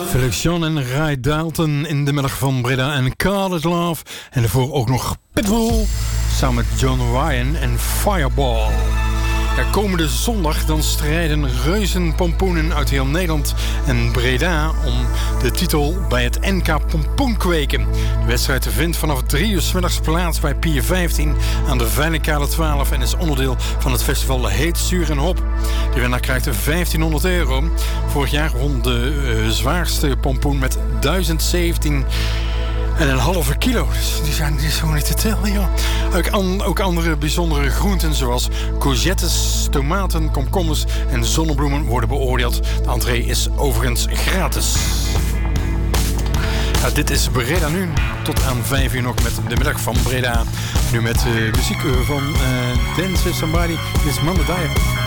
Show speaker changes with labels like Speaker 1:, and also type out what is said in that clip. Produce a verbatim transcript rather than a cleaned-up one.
Speaker 1: Felix Jan en Ray Dalton in de middag van Breda en Call It Love. En daarvoor ook nog Pitbull samen met John Ryan en Fireball. Ja, komende zondag dan strijden reuzenpompoenen uit heel Nederland en Breda om de titel bij het N K Pompoenkweken. De wedstrijd vindt vanaf drie uur 's middags plaats bij Pier vijftien aan de Veilinkade twaalf en is onderdeel van het festival Heet, Zuur en Hop. De winnaar krijgt vijftienhonderd euro. Vorig jaar won de uh, zwaarste pompoen met duizend zeventien en een halve kilo. Dus die zijn, die is gewoon niet te tellen, joh. Ook, an, ook andere bijzondere groenten zoals courgettes, tomaten, komkommers en zonnebloemen worden beoordeeld. De entree is overigens gratis. Ja, dit is Breda nu. Tot aan vijf uur nog met de middag van Breda. Nu met uh, muziek van uh, Dance with Somebody. Dit is Mandadaya.